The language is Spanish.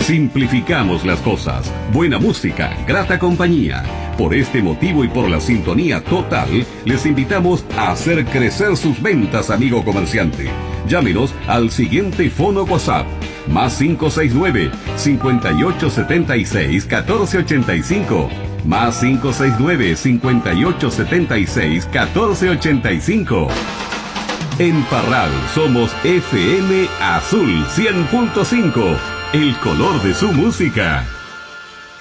Simplificamos las cosas. Buena música, grata compañía. Por este motivo y por la sintonía total, les invitamos a hacer crecer sus ventas, amigo comerciante. Llámenos al siguiente fono WhatsApp, más 569-5876-1485. Más 569-5876-1485. En Parral somos FM Azul 100.5, el color de su música.